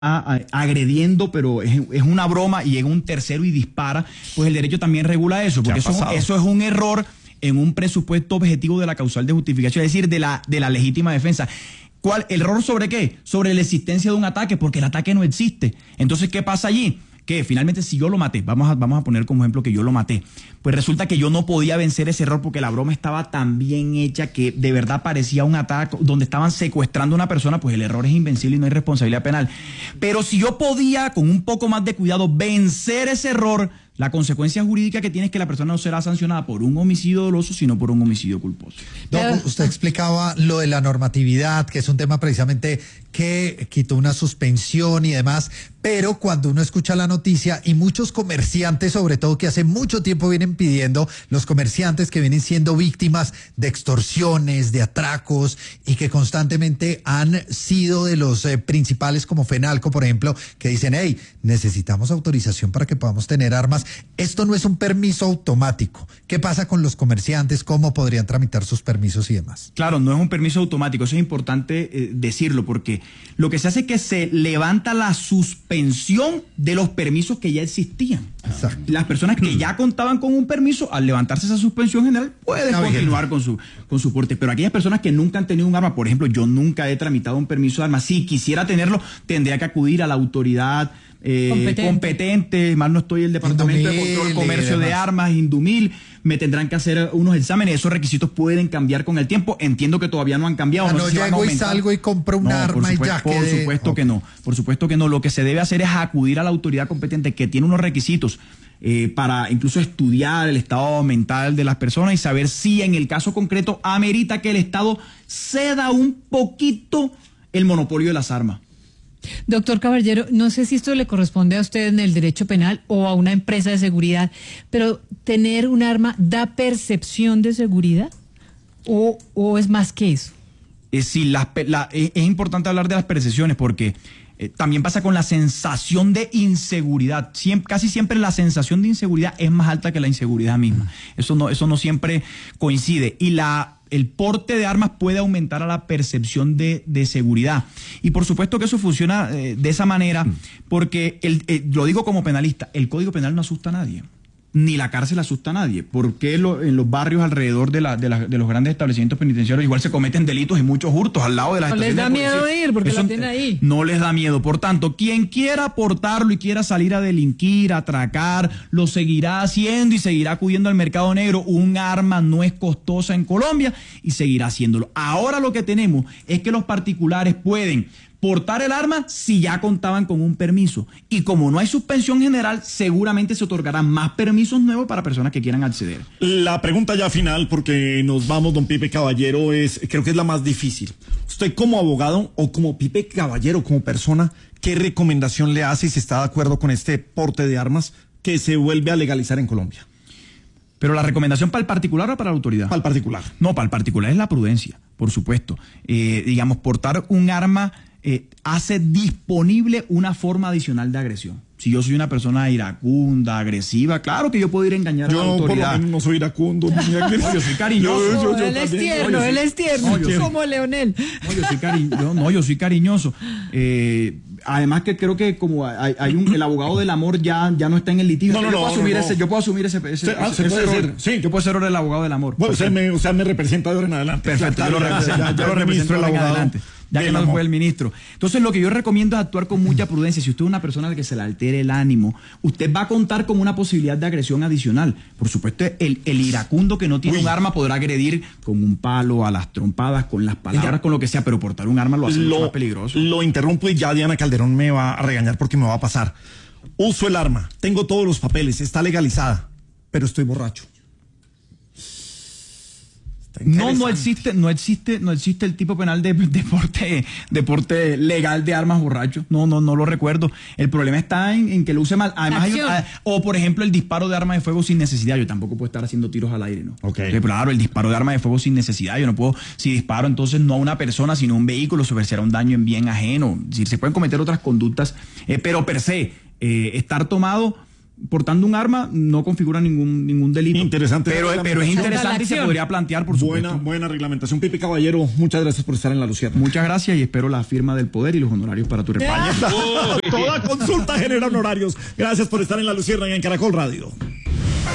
agrediendo, pero es una broma y llega un tercero y dispara, pues el derecho también regula eso, porque eso es un error en un presupuesto objetivo de la causal de justificación, es decir, de la legítima defensa. ¿Cuál? ¿El error sobre qué? Sobre la existencia de un ataque, porque el ataque no existe. Entonces, ¿qué pasa allí? Que finalmente si yo lo maté, vamos a poner como ejemplo que yo lo maté, pues resulta que yo no podía vencer ese error porque la broma estaba tan bien hecha que de verdad parecía un ataque donde estaban secuestrando a una persona, pues el error es invencible y no hay responsabilidad penal. Pero si yo podía, con un poco más de cuidado, vencer ese error, la consecuencia jurídica que tiene es que la persona no será sancionada por un homicidio doloso, sino por un homicidio culposo. Doc, usted explicaba lo de la normatividad, que es un tema precisamente que quitó una suspensión y demás, pero cuando uno escucha la noticia, y muchos comerciantes, sobre todo, que hace mucho tiempo vienen pidiendo, los comerciantes que vienen siendo víctimas de extorsiones, de atracos, y que constantemente han sido de los principales, como Fenalco, por ejemplo, que dicen, hey, necesitamos autorización para que podamos tener armas. Esto no es un permiso automático. ¿Qué pasa con los comerciantes? ¿Cómo podrían tramitar sus permisos y demás? Claro, no es un permiso automático, eso es importante decirlo, porque lo que se hace es que se levanta la suspensión de los permisos que ya existían. Exacto. Las personas que ya contaban con un permiso, al levantarse esa suspensión general, pueden continuar con su porte. Pero aquellas personas que nunca han tenido un arma, por ejemplo, yo nunca he tramitado un permiso de arma. Si quisiera tenerlo, tendría que acudir a la autoridad competente, mal no estoy el Departamento de Control Comercio de Armas, Indumil, me tendrán que hacer unos exámenes, esos requisitos pueden cambiar con el tiempo, entiendo que todavía no han cambiado. No llego y salgo y compro un arma y ya quedé. Por supuesto que no, por supuesto que no, lo que se debe hacer es acudir a la autoridad competente que tiene unos requisitos para incluso estudiar el estado mental de las personas y saber si en el caso concreto amerita que el Estado ceda un poquito el monopolio de las armas. Doctor Caballero, no sé si esto le corresponde a usted en el derecho penal o a una empresa de seguridad, pero ¿tener un arma da percepción de seguridad o es más que eso? Sí, es importante hablar de las percepciones porque también pasa con la sensación de inseguridad. Casi siempre la sensación de inseguridad es más alta que la inseguridad misma. Eso no siempre coincide. Y el porte de armas puede aumentar a la percepción de seguridad. Y por supuesto que eso funciona de esa manera, porque lo digo como penalista, el Código Penal no asusta a nadie, ni la cárcel asusta a nadie. Porque en los barrios alrededor de los grandes establecimientos penitenciarios igual se cometen delitos y muchos hurtos al lado de las estaciones de policía? ¿No les da miedo ir porque lo tienen ahí? No les da miedo. Por tanto, quien quiera portarlo y quiera salir a delinquir, a atracar, lo seguirá haciendo y seguirá acudiendo al mercado negro. Un arma no es costosa en Colombia y seguirá haciéndolo. Ahora lo que tenemos es que los particulares pueden portar el arma si ya contaban con un permiso. Y como no hay suspensión general, seguramente se otorgarán más permisos nuevos para personas que quieran acceder. La pregunta ya final, porque nos vamos, don Pipe Caballero, creo que es la más difícil. Usted como abogado o como Pipe Caballero, como persona, ¿qué recomendación le hace si está de acuerdo con este porte de armas que se vuelve a legalizar en Colombia? ¿Pero la recomendación para el particular o para la autoridad? Para el particular. No, para el particular es la prudencia, por supuesto. Digamos, portar un arma hace disponible una forma adicional de agresión. Si yo soy una persona iracunda, agresiva, claro que yo puedo ir a engañar a la autoridad. Yo por lo menos no soy iracundo, ni agresivo. No, yo soy cariñoso. Él es tierno, como Leonel. Yo soy cariñoso. Además que creo que como el abogado del amor ya no está en el litigio. Yo puedo asumir ese error. Sí. Yo puedo ser el abogado del amor. Bueno, usted me representa de ahora en adelante. Perfecto, yo lo represento de ahora en adelante. Ya que no fue el ministro. Entonces, lo que yo recomiendo es actuar con mucha prudencia. Si usted es una persona a la que se le altere el ánimo, usted va a contar con una posibilidad de agresión adicional. Por supuesto, el iracundo que no tiene un arma podrá agredir con un palo, a las trompadas, con las palabras, con lo que sea, pero portar un arma lo hace mucho más peligroso. Lo interrumpo y ya Diana Calderón me va a regañar porque me va a pasar. Uso el arma, tengo todos los papeles, está legalizada, pero estoy borracho. No existe el tipo penal de porte legal de armas borracho. No lo recuerdo. El problema está en que lo use mal. Además, o por ejemplo, el disparo de arma de fuego sin necesidad. Yo tampoco puedo estar haciendo tiros al aire, ¿no? Okay. Claro, el disparo de arma de fuego sin necesidad. Yo no puedo, si disparo entonces no a una persona, sino a un vehículo, será un daño en bien ajeno. Es decir, se pueden cometer otras conductas, pero per se, estar tomado portando un arma no configura ningún delito. Interesante. Pero es interesante y se podría plantear, por supuesto. Buena reglamentación. Pipe Caballero, muchas gracias por estar en La Lucierna. Muchas gracias y espero la firma del poder y los honorarios para tu repaño. Toda consulta genera honorarios. Gracias por estar en La Lucierna y en Caracol Radio.